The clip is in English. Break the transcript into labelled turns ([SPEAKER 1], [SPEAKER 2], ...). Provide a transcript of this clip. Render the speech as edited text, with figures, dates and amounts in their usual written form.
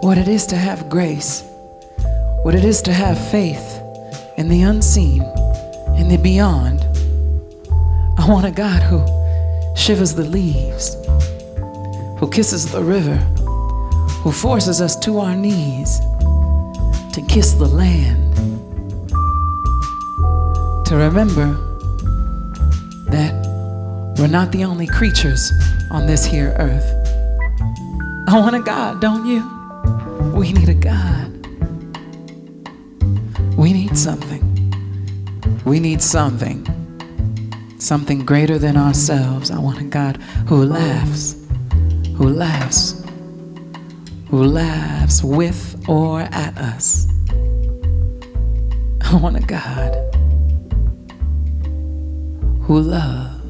[SPEAKER 1] what it is to have grace, what it is to have faith in the unseen, in the beyond. I want a God who shivers the leaves, who kisses the river, who forces us to our knees to kiss the land, to remember that we're not the only creatures on this here earth. I want a God, don't you? We need a God. We need something. We need something. Something greater than ourselves. I want a God who laughs, who laughs, who laughs with or at us. I want a God who loves.